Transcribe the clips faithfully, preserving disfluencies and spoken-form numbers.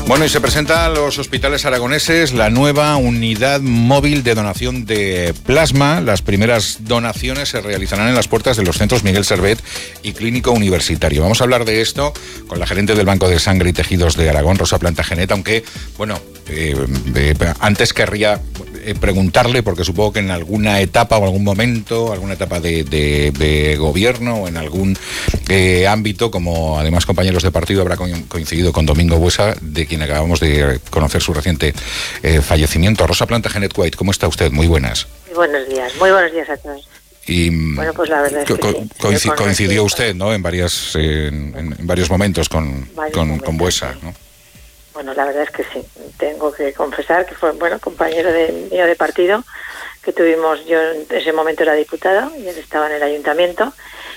Bueno, y se presenta a los hospitales aragoneses la nueva unidad móvil de donación de plasma. Las primeras donaciones se realizarán en las puertas de los centros Miguel Servet y Clínico Universitario. Vamos a hablar de esto con la gerente del Banco de Sangre y Tejidos de Aragón, Rosa Plantagenet, aunque, bueno, eh, eh, antes querría preguntarle, porque supongo que en alguna etapa o algún momento, alguna etapa de, de, de gobierno o en algún eh, ámbito, como además compañeros de partido, habrá coincidido con Domingo Buesa, de quien acabamos de conocer su reciente eh, fallecimiento. Rosa Plantagenet White, ¿cómo está usted? Muy buenas. Muy buenos días, muy buenos días a todos. Y bueno, pues la verdad es que co sí, coincidió, coincidió usted, ¿no? En varias, eh, en, en varios momentos con, varios con, momentos, con Buesa, sí. ¿no? Bueno, la verdad es que sí. Tengo que confesar que fue, bueno, compañero de, mío de partido, que tuvimos, yo en ese momento era diputada y él estaba en el ayuntamiento,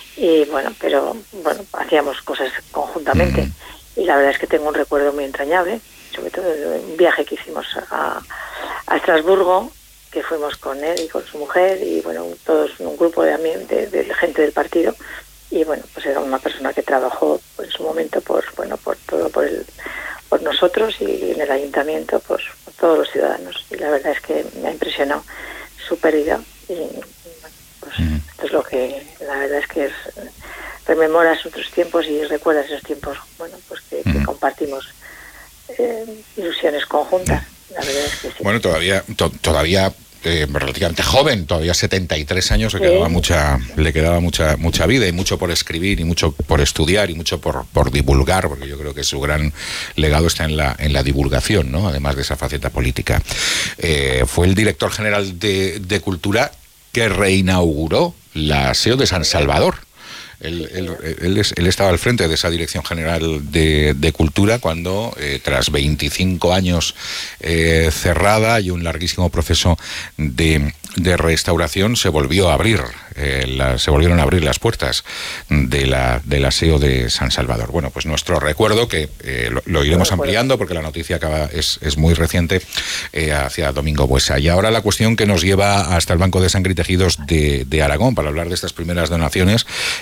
y bueno, pero bueno, hacíamos cosas conjuntamente. Mm. Y la verdad es que tengo un recuerdo muy entrañable, sobre todo de un viaje que hicimos a, a Estrasburgo, que fuimos con él y con su mujer, y bueno, todos un grupo de, de, de gente del partido, y bueno, pues era una persona que trabajó pues, en su momento por, bueno, por todo, por el por nosotros, y en el ayuntamiento pues por todos los ciudadanos, y la verdad es que me ha impresionado su pérdida, y bueno, pues mm. esto es lo que la verdad es que es, rememoras otros tiempos y recuerdas esos tiempos, bueno, pues que, mm. que compartimos eh, ilusiones conjuntas. La verdad es que sí. Bueno, todavía to todavía eh, relativamente joven, todavía setenta y tres años, le quedaba sí. mucha le quedaba mucha mucha vida, y mucho por escribir, y mucho por estudiar, y mucho por por divulgar, porque yo creo que su gran legado está en la en la divulgación, ¿no? Además de esa faceta política. Eh, fue el director general de, de Cultura que reinauguró la S E O de San Salvador. Él, él, él, es, él estaba al frente de esa Dirección General de, de Cultura cuando, eh, tras veinticinco años eh, cerrada y un larguísimo proceso de, de restauración, se volvió a abrir, eh, la, se volvieron a abrir las puertas de la, de la S E O de San Salvador. Bueno, pues nuestro recuerdo, que eh, lo, lo iremos ampliando porque la noticia acaba, es, es muy reciente, eh, hacia Domingo Buesa. Y ahora la cuestión que nos lleva hasta el Banco de Sangre y Tejidos de, de Aragón para hablar de estas primeras donaciones